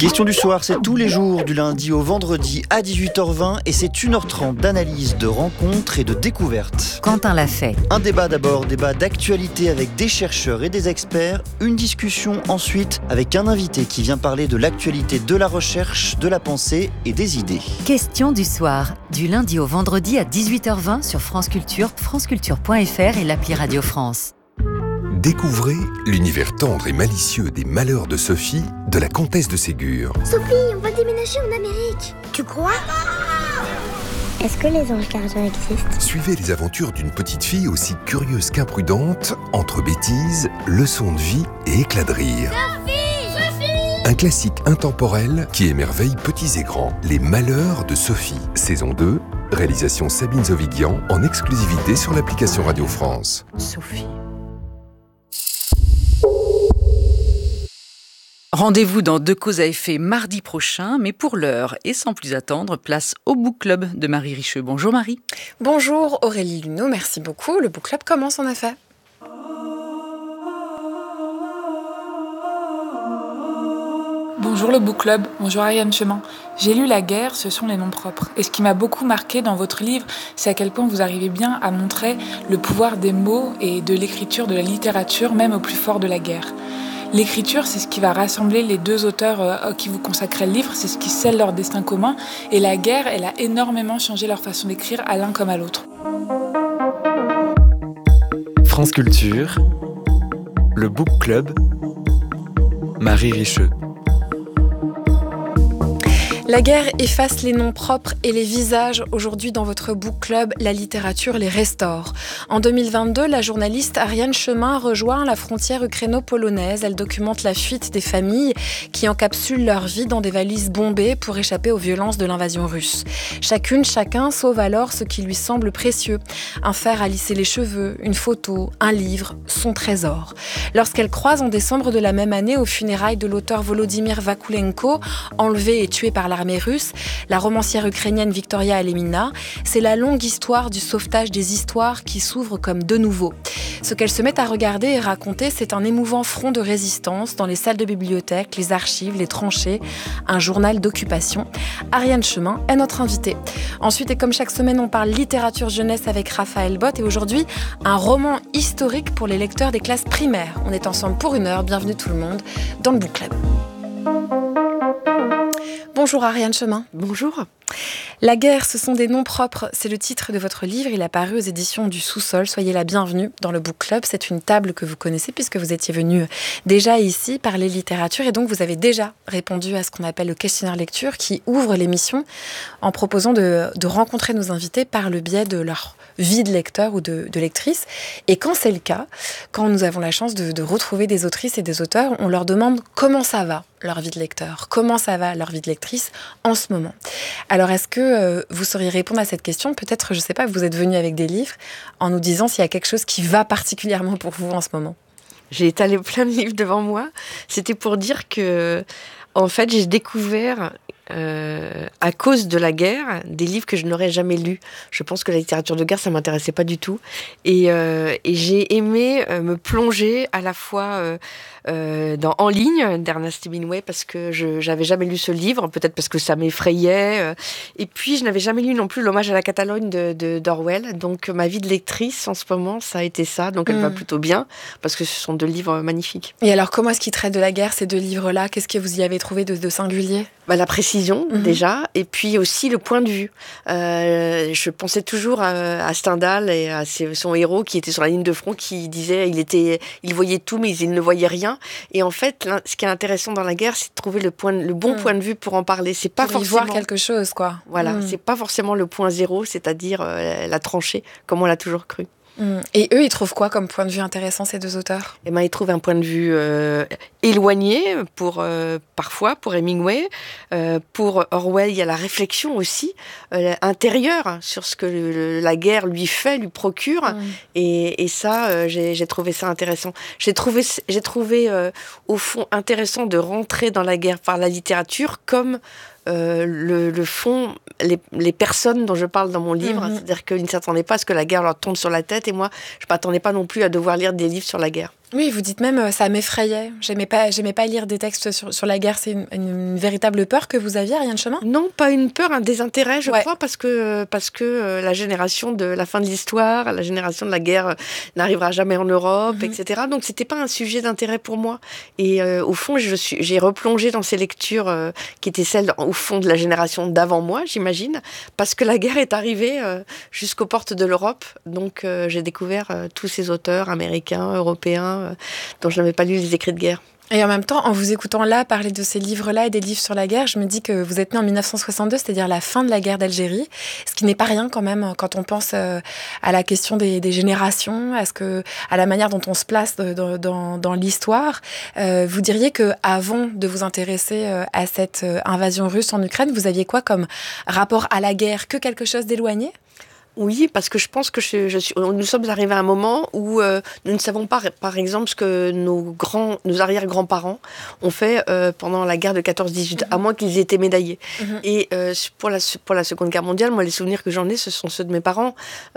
Question du soir, c'est tous les jours du lundi au vendredi à 18h20 et c'est 1h30 d'analyse, de rencontres et de découvertes. Quentin l'a fait. Un débat d'abord, débat d'actualité avec des chercheurs et des experts. Une discussion ensuite avec un invité qui vient parler de l'actualité de la recherche, de la pensée et des idées. Question du soir, du lundi au vendredi à 18h20 sur France Culture, franceculture.fr et l'appli Radio France. Découvrez l'univers tendre et malicieux des malheurs de Sophie, de la comtesse de Ségur. Sophie, on va déménager en Amérique. Tu crois ? Est-ce que les anges gardiens existent ? Suivez les aventures d'une petite fille aussi curieuse qu'imprudente, entre bêtises, leçons de vie et éclats de rire. Sophie ! Un classique intemporel qui émerveille petits et grands. Les malheurs de Sophie, saison 2, réalisation Sabine Zovigian, en exclusivité sur l'application Radio France. Sophie. Rendez-vous dans Deux causes à effet mardi prochain, mais pour l'heure et sans plus attendre, place au Book Club de Marie Richeux. Bonjour Marie. Bonjour Aurélie Luneau, merci beaucoup. Le Book Club commence en effet. Bonjour le Book Club, bonjour Ariane Chemin. J'ai lu La guerre, ce sont les noms propres. Et ce qui m'a beaucoup marqué dans votre livre, c'est à quel point vous arrivez bien à montrer le pouvoir des mots et de l'écriture, de la littérature, même au plus fort de la guerre. L'écriture, c'est ce qui va rassembler les deux auteurs à qui vous consacrez le livre, c'est ce qui scelle leur destin commun. Et la guerre, elle a énormément changé leur façon d'écrire à l'un comme à l'autre. France Culture, le Book Club, Marie Richeux. La guerre efface les noms propres et les visages. Aujourd'hui, dans votre Book Club, la littérature les restaure. En 2022, la journaliste Ariane Chemin rejoint la frontière ukraino-polonaise. Elle documente la fuite des familles qui encapsulent leur vie dans des valises bombées pour échapper aux violences de l'invasion russe. Chacun sauve alors ce qui lui semble précieux. Un fer à lisser les cheveux, une photo, un livre, son trésor. Lorsqu'elle croise en décembre de la même année aux funérailles de l'auteur Volodymyr Vakulenko, enlevé et tué par l'armée russe, la romancière ukrainienne Victoria Alemina, c'est la longue histoire du sauvetage des histoires qui s'ouvre comme de nouveau. Ce qu'elle se met à regarder et raconter, c'est un émouvant front de résistance dans les salles de bibliothèque, les archives, les tranchées, un journal d'occupation. Ariane Chemin est notre invitée. Ensuite, et comme chaque semaine, on parle littérature jeunesse avec Raphaël Bott et aujourd'hui, un roman historique pour les lecteurs des classes primaires. On est ensemble pour 1 heure, bienvenue tout le monde dans le Book Club. Bonjour Ariane Chemin. Bonjour. La guerre, ce sont des noms propres. C'est le titre de votre livre. Il est paru aux éditions du Sous-Sol. Soyez la bienvenue dans le Book Club. C'est une table que vous connaissez puisque vous étiez venu déjà ici parler littérature et donc vous avez déjà répondu à ce qu'on appelle le questionnaire lecture qui ouvre l'émission en proposant de rencontrer nos invités par le biais de leur vie de lecteur ou de lectrice. Et quand c'est le cas, quand nous avons la chance de retrouver des autrices et des auteurs, on leur demande comment ça va leur vie de lecteur, comment ça va leur vie de lectrice en ce moment. Alors est-ce que vous sauriez répondre à cette question ? Peut-être, je ne sais pas, vous êtes venu avec des livres en nous disant s'il y a quelque chose qui va particulièrement pour vous en ce moment. J'ai étalé plein de livres devant moi. C'était pour dire que, en fait, j'ai découvert, à cause de la guerre, des livres que je n'aurais jamais lus. Je pense que la littérature de guerre, ça ne m'intéressait pas du tout. Et j'ai aimé me plonger à la fois dans En ligne d'Ernest Hemingway parce que je n'avais jamais lu ce livre, peut-être parce que ça m'effrayait. Et puis, je n'avais jamais lu non plus L'hommage à la Catalogne d'Orwell. Donc, ma vie de lectrice, en ce moment, ça a été ça. Donc, elle va plutôt bien parce que ce sont 2 livres magnifiques. Et alors, comment est-ce qu'ils traitent de la guerre, ces 2 livres-là ? Qu'est-ce que vous y avez trouvé de singulier ? La précision, déjà, et puis aussi le point de vue. Je pensais toujours à Stendhal et à son héros qui était sur la ligne de front, qui disait il voyait tout, mais il ne voyait rien. Et en fait, ce qui est intéressant dans la guerre, c'est de trouver le bon point de vue pour en parler. C'est pas pour y forcément voir quelque chose, quoi. Voilà, c'est pas forcément le point zéro, c'est-à-dire la tranchée, comme on l'a toujours cru. Et eux, ils trouvent quoi comme point de vue intéressant, ces 2 auteurs ? Ils trouvent un point de vue éloigné, parfois, pour Hemingway. Pour Orwell, il y a la réflexion aussi intérieure sur ce que la guerre lui procure. Et ça, j'ai trouvé ça intéressant. J'ai trouvé au fond, intéressant de rentrer dans la guerre par la littérature comme le fond, les personnes dont je parle dans mon livre, c'est-à-dire qu'ils ne s'attendaient pas à ce que la guerre leur tombe sur la tête, et moi, je ne m'attendais pas non plus à devoir lire des livres sur la guerre. Oui, vous dites même ça m'effrayait. J'aimais pas lire des textes sur la guerre. C'est une véritable peur que vous aviez, Ariane Chemin ? Non, pas une peur, un désintérêt, je crois, parce que la génération de la fin de l'histoire, la génération de la guerre n'arrivera jamais en Europe, etc. Donc c'était pas un sujet d'intérêt pour moi. Et au fond, j'ai replongé dans ces lectures qui étaient celles, au fond, de la génération d'avant moi, j'imagine, parce que la guerre est arrivée jusqu'aux portes de l'Europe. Donc j'ai découvert tous ces auteurs américains, européens, dont je n'avais pas lu les écrits de guerre. Et en même temps, en vous écoutant là parler de ces livres-là et des livres sur la guerre, je me dis que vous êtes né en 1962, c'est-à-dire la fin de la guerre d'Algérie, ce qui n'est pas rien quand même quand on pense à la question des générations, à la manière dont on se place dans l'histoire. Vous diriez qu'avant de vous intéresser à cette invasion russe en Ukraine, vous aviez quoi comme rapport à la guerre ? Que quelque chose d'éloigné ? Oui, parce que je pense que nous sommes arrivés à un moment où nous ne savons pas, par exemple, ce que nos arrière-grands-parents ont fait pendant la guerre de 14-18, à moins qu'ils aient été médaillés. Et pour la Seconde Guerre mondiale, moi, les souvenirs que j'en ai, ce sont ceux de mes parents.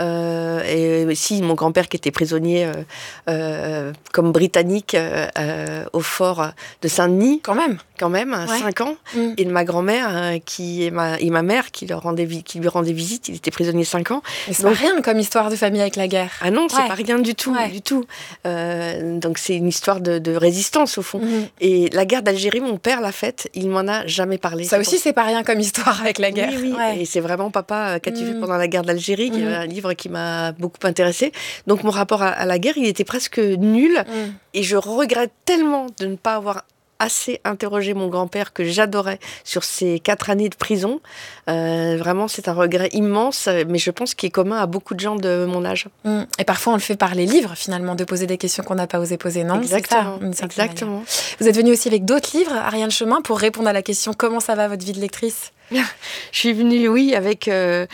Et si mon grand-père qui était prisonnier comme britannique au fort de Saint-Denis. Quand même, 5 ans. Et de ma grand-mère et ma mère qui lui rendait visite. Il était prisonnier 5 ans. Mais c'est pas rien comme histoire de famille avec la guerre. Ah non, c'est pas rien du tout, du tout. Donc c'est une histoire de résistance au fond. Et la guerre d'Algérie, mon père l'a faite, il m'en a jamais parlé. Ça aussi, c'est pas rien comme histoire avec la guerre. Oui. Et c'est vraiment Papa qu'as-tu fait pendant la guerre d'Algérie, qui est un livre qui m'a beaucoup intéressée. Donc mon rapport à la guerre, il était presque nul. Et je regrette tellement de ne pas avoir assez interrogé mon grand-père que j'adorais sur ces 4 années de prison. Vraiment, c'est un regret immense, mais je pense qu'il est commun à beaucoup de gens de mon âge. Et parfois, on le fait par les livres, finalement, de poser des questions qu'on n'a pas osé poser, non ? Exactement. C'est ça, Exactement. Vous êtes venue aussi avec d'autres livres, Ariane Chemin, pour répondre à la question « Comment ça va, votre vie de lectrice ?» Je suis venue, oui, avec un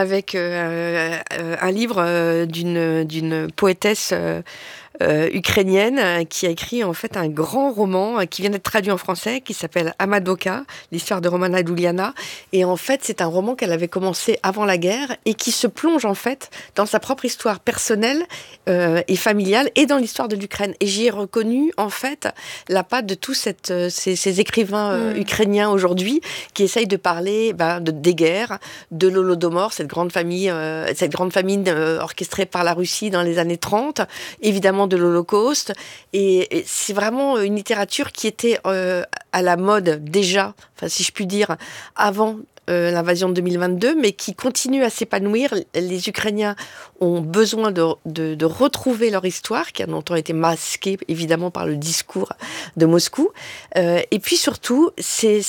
livre d'une poétesse ukrainienne qui a écrit en fait un grand roman qui vient d'être traduit en français, qui s'appelle Amadoka, l'histoire de Romana Duliana. Et en fait, c'est un roman qu'elle avait commencé avant la guerre et qui se plonge en fait dans sa propre histoire personnelle et familiale et dans l'histoire de l'Ukraine. Et j'y ai reconnu en fait la patte de tous ces écrivains ukrainiens aujourd'hui qui essayent de parler des guerres, de l'Holodomor, cette grande famine orchestrée par la Russie dans les années 30, évidemment de l'Holocauste. Et c'est vraiment une littérature qui était à la mode déjà, enfin, si je puis dire, avant l'invasion de 2022, mais qui continue à s'épanouir. Les Ukrainiens ont besoin de retrouver leur histoire, qui a longtemps été masquée, évidemment, par le discours de Moscou. Et puis surtout, c'est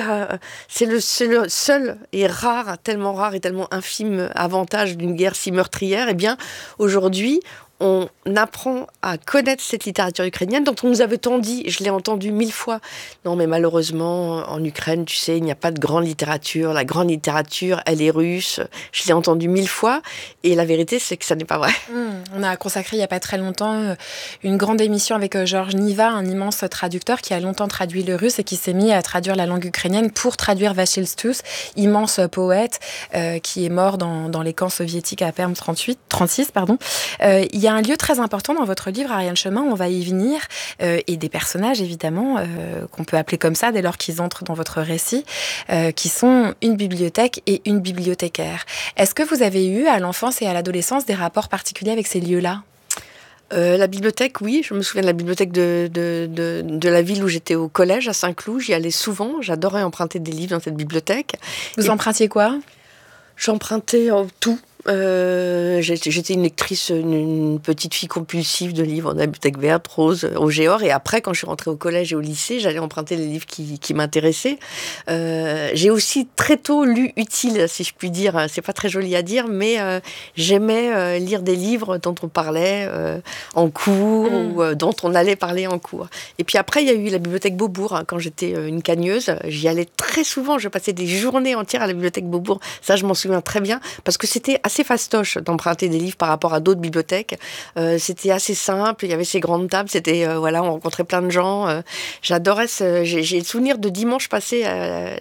le seul et rare, tellement rare et tellement infime avantage d'une guerre si meurtrière. Eh bien, aujourd'hui, on apprend à connaître cette littérature ukrainienne dont on nous avait tant dit, je l'ai entendu 1000 fois. Non, mais malheureusement, en Ukraine, tu sais, il n'y a pas de grande littérature. La grande littérature, elle est russe. Je l'ai entendu 1000 fois. Et la vérité, c'est que ça n'est pas vrai. On a consacré, il n'y a pas très longtemps, une grande émission avec Georges Niva, un immense traducteur qui a longtemps traduit le russe et qui s'est mis à traduire la langue ukrainienne pour traduire Vachil Stus, immense poète qui est mort dans les camps soviétiques à Perm 36. Il y a un lieu très important dans votre livre, Ariane Chemin, on va y venir, et des personnages évidemment, qu'on peut appeler comme ça dès lors qu'ils entrent dans votre récit, qui sont une bibliothèque et une bibliothécaire. Est-ce que vous avez eu à l'enfance et à l'adolescence des rapports particuliers avec ces lieux-là ? La bibliothèque, oui. Je me souviens de la bibliothèque de la ville où j'étais au collège, à Saint-Cloud. J'y allais souvent. J'adorais emprunter des livres dans cette bibliothèque. Vous empruntiez quoi ? J'empruntais tout. J'étais une lectrice, une petite fille compulsive de livres dans la bibliothèque verte, rose, au Géor. Et après, quand je suis rentrée au collège et au lycée, j'allais emprunter les livres qui m'intéressaient. J'ai aussi très tôt lu utile, si je puis dire. C'est pas très joli à dire, mais j'aimais lire des livres dont on parlait en cours ou dont on allait parler en cours. Et puis après, il y a eu la bibliothèque Beaubourg. Quand j'étais une cagneuse, j'y allais très souvent. Je passais des journées entières à la bibliothèque Beaubourg. Ça, je m'en souviens très bien, parce que c'était assez fastoche d'emprunter des livres par rapport à d'autres bibliothèques. C'était assez simple, il y avait ces grandes tables, on rencontrait plein de gens. J'adorais j'ai le souvenir de dimanche passé là.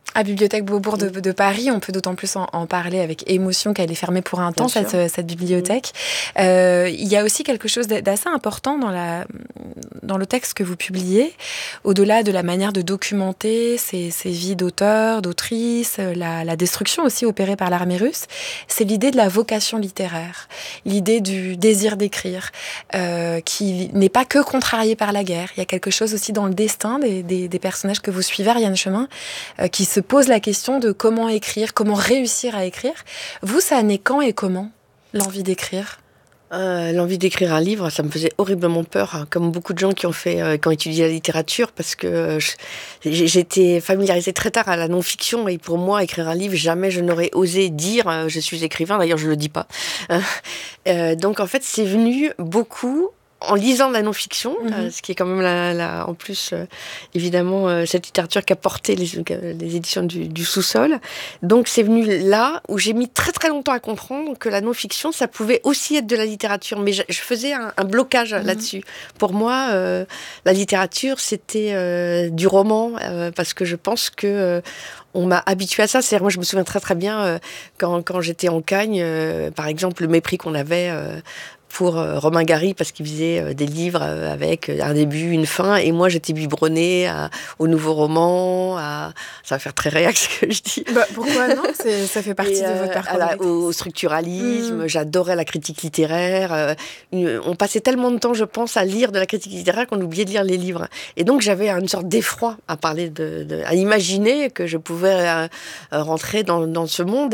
À Bibliothèque Beaubourg de Paris, on peut d'autant plus en parler avec émotion qu'elle est fermée pour un temps, cette bibliothèque. Il y a aussi quelque chose d'assez important dans le texte que vous publiez, au-delà de la manière de documenter ces vies d'auteurs, d'autrices, la destruction aussi opérée par l'armée russe, c'est l'idée de la vocation littéraire, l'idée du désir d'écrire, qui n'est pas que contrarié par la guerre. Il y a quelque chose aussi dans le destin des personnages que vous suivez, Ariane Chemin, qui se pose la question de comment écrire, comment réussir à écrire. Vous, ça naît quand et comment, l'envie d'écrire ? L'envie d'écrire un livre, ça me faisait horriblement peur, hein, comme beaucoup de gens qui ont étudié la littérature, parce que j'étais familiarisée très tard à la non-fiction, et pour moi, écrire un livre, jamais je n'aurais osé dire je suis écrivain, d'ailleurs je le dis pas. Donc en fait, c'est venu beaucoup en lisant de la non-fiction, ce qui est quand même en plus, évidemment, cette littérature qu'a porté les éditions du Sous-sol. Donc c'est venu là où j'ai mis très très longtemps à comprendre que la non-fiction, ça pouvait aussi être de la littérature. Mais je faisais un blocage là-dessus. Pour moi, la littérature, c'était du roman, parce que je pense que on m'a habituée à ça. C'est-à-dire, moi, je me souviens très très bien quand j'étais en Cagne, par exemple, le mépris qu'on avait pour Romain Gary, parce qu'il faisait des livres avec un début, une fin, et moi j'étais biberonnée au nouveau roman, ça va faire très réac ce que je dis. Pourquoi non ? Ça fait partie de votre parcours. Au structuralisme, j'adorais la critique littéraire. On passait tellement de temps, je pense, à lire de la critique littéraire qu'on oubliait de lire les livres. Et donc j'avais une sorte d'effroi à parler à imaginer que je pouvais rentrer dans ce monde.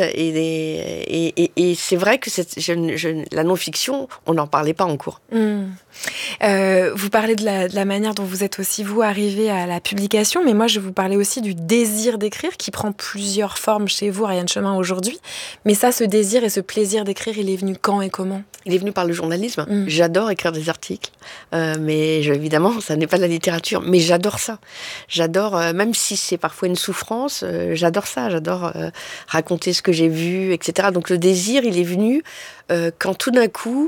Et c'est vrai que la non-fiction, on n'en parlait pas en cours. Vous parlez de la manière dont vous êtes aussi, vous, arrivé à la publication, mais moi, je vous parlais aussi du désir d'écrire, qui prend plusieurs formes chez vous, Ariane Chemin, aujourd'hui. Mais ça, ce désir et ce plaisir d'écrire, il est venu quand et comment ? Il est venu par le journalisme. J'adore écrire des articles, mais évidemment, ça n'est pas de la littérature, mais j'adore ça. J'adore, même si c'est parfois une souffrance, j'adore ça. J'adore raconter ce que j'ai vu, etc. Donc le désir, il est venu quand tout d'un coup,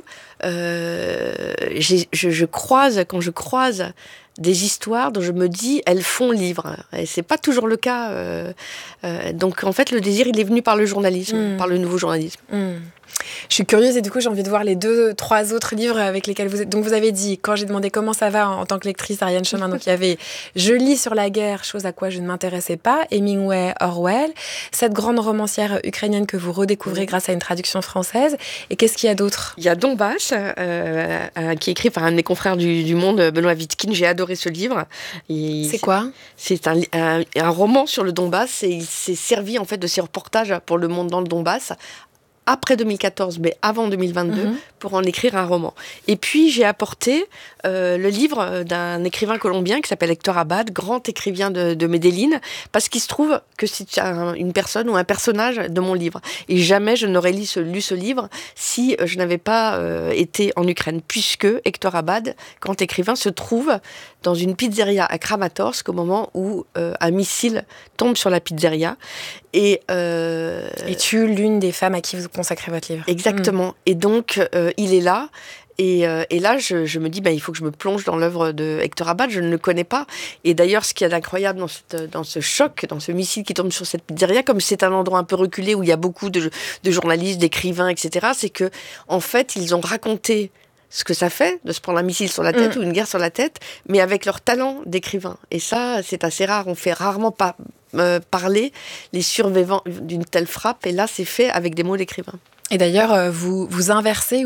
je croise des histoires dont je me dis, elles font livre. Et c'est pas toujours le cas. Donc en fait, le désir, il est venu par le journalisme, par le nouveau journalisme. Je suis curieuse et du coup j'ai envie de voir les 2-3 autres livres avec lesquels vous êtes. Donc vous avez dit, quand j'ai demandé comment ça va en tant que lectrice, Ariane Chemin, donc il y avait Je lis sur la guerre, chose à quoi je ne m'intéressais pas, Hemingway, Orwell, cette grande romancière ukrainienne que vous redécouvrez grâce à une traduction française. Et qu'est-ce qu'il y a d'autre ? Il y a Donbass, qui est écrit par un de mes confrères du Monde, Benoît Vitkine. J'ai adoré ce livre. C'est quoi ? C'est un roman sur le Donbass, et il s'est servi en fait de ses reportages pour Le Monde dans le Donbass, après 2014, mais avant 2022, pour en écrire un roman. Et puis, j'ai apporté le livre d'un écrivain colombien qui s'appelle Hector Abad, grand écrivain de Medellín, parce qu'il se trouve que c'est une personne ou un personnage de mon livre. Et jamais je n'aurais lu ce livre si je n'avais pas été en Ukraine, puisque Hector Abad, grand écrivain, se trouve dans une pizzeria à Kramatorsk au moment où un missile tombe sur la pizzeria. Et tue l'une des femmes à qui vous consacrez votre livre. Exactement. Et donc, il est là. Et là, je me dis, il faut que je me plonge dans l'œuvre de Hector Abad. Je ne le connais pas. Et d'ailleurs, ce qu'il y a d'incroyable dans ce choc, dans ce missile qui tombe sur cette pizzeria, comme c'est un endroit un peu reculé où il y a beaucoup de journalistes, d'écrivains, etc., c'est que, en fait, ils ont raconté ce que ça fait de se prendre un missile sur la tête ou une guerre sur la tête, mais avec leur talent d'écrivain. Et ça, c'est assez rare. On fait rarement parler les survivants d'une telle frappe. Et là, c'est fait avec des mots d'écrivain. Et d'ailleurs, vous inversez